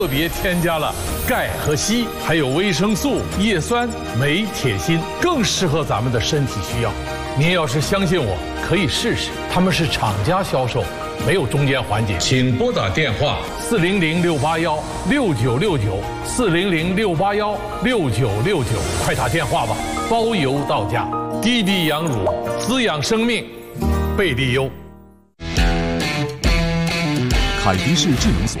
特别添加了钙和硒，还有维生素、叶酸、镁、铁、锌，更适合咱们的身体需要。您要是相信我，可以试试。他们是厂家销售，没有中间环节。请拨打电话400-681-6969，400-681-6969，快打电话吧，包邮到家。滴滴羊乳，滋养生命，贝利优。 凯迪氏智能锁。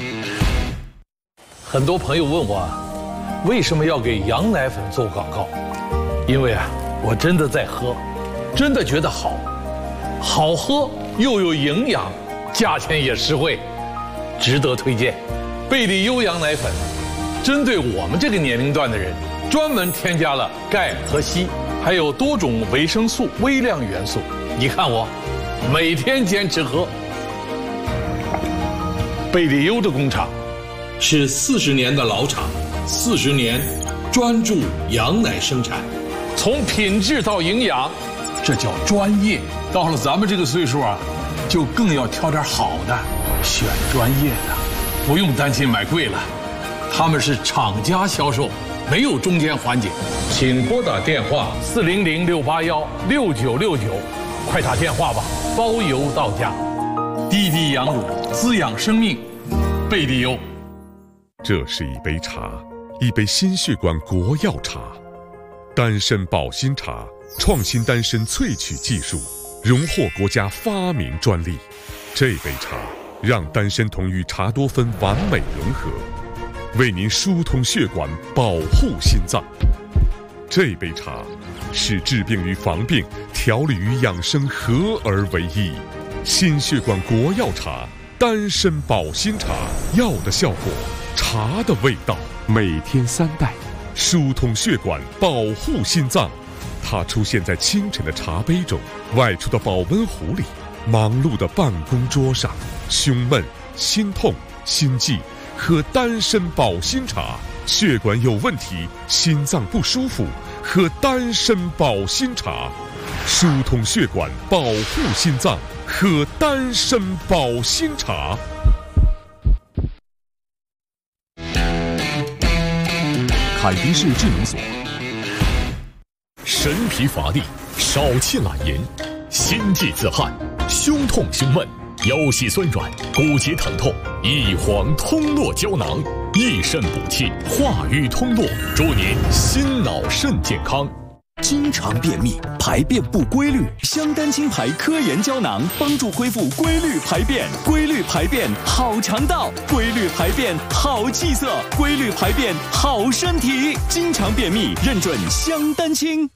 很多朋友问我，为什么要给羊奶粉做广告？因为我真的在喝，真的觉得好喝又有营养，价钱也实惠，值得推荐。贝利优羊奶粉针对我们这个年龄段的人，专门添加了钙和硒，还有多种维生素、微量元素。你看我每天坚持喝。贝利优的工厂是40年的老厂，40年专注羊奶生产，从品质到营养，这叫专业。到了咱们这个岁数就更要挑点好的，选专业的，不用担心买贵了。他们是厂家销售，没有中间环节。请拨打电话400-681-6969，快打电话吧，包邮到家。滴滴羊乳，滋养生命，贝利优。 这是一杯茶，一杯心血管国药茶，丹参保心茶，创新丹参萃取技术，荣获国家发明专利。这杯茶让丹参酮与茶多酚完美融合，为您疏通血管，保护心脏。这杯茶使治病与防病、调理与养生合而为一。心血管国药茶，丹参保心茶，药的效果，茶的味道，每天3袋，疏通血管，保护心脏。它出现在清晨的茶杯中，外出的保温壶里，忙碌的办公桌上。胸闷、心痛、心悸，喝丹参保心茶；血管有问题、心脏不舒服，喝丹参保心茶。疏通血管，保护心脏，喝丹参保心茶。凯迪氏智能锁。 神疲乏力，少气懒言，心悸自汗，胸痛胸闷，腰膝酸软，骨节疼痛，益黄通络胶囊，益肾补气，化瘀通络，祝您心脑肾健康。 经常便秘，排便不规律，香丹青牌科研胶囊帮助恢复规律排便，规律排便好肠道，规律排便好气色，规律排便好身体。经常便秘认准香丹青。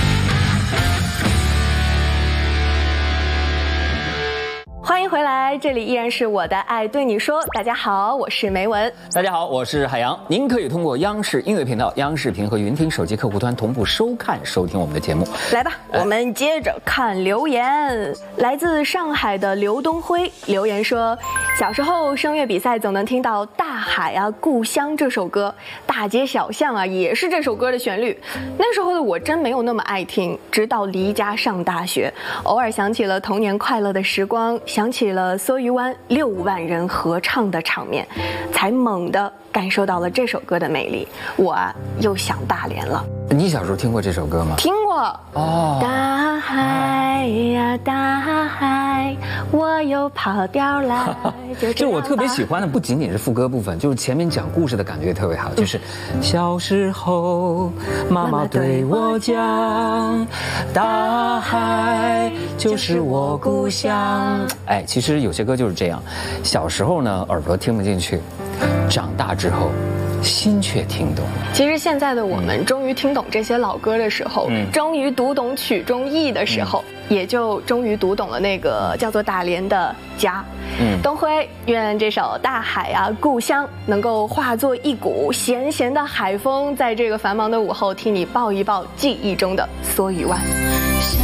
欢迎回来，这里依然是我的爱对你说。大家好，我是梅文。 大家好，我是海洋。您可以通过央视音乐频道、央视频和云听手机客户端同步收看、收听我们的节目。 来吧，我们接着看留言。来自上海的刘东辉留言说，小时候声乐比赛总能听到《大海啊故乡》这首歌，大街小巷也是这首歌的旋律。那时候的我真没有那么爱听，直到离家上大学，偶尔想起了童年快乐的时光，想起了梭鱼湾6万人合唱的场面，才猛地感受到了这首歌的魅力。我又想大连了。 你小时候听过这首歌吗？ 听过哦。大海呀大海，我又跑调来。 就我特别喜欢的不仅仅是副歌部分，就是前面讲故事的感觉也特别好。就是小时候妈妈对我讲，大海就是我故乡。哎，其实有些歌就是这样，小时候呢耳朵听不进去，长大之后心却听懂。 其实现在的我们终于听懂这些老歌的时候，终于读懂曲中意的时候，也就终于读懂了那个叫做大连的家。东辉，愿这首《大海啊故乡》能够化作一股咸咸的海风，在这个繁忙的午后替你抱一抱记忆中的梭鱼湾。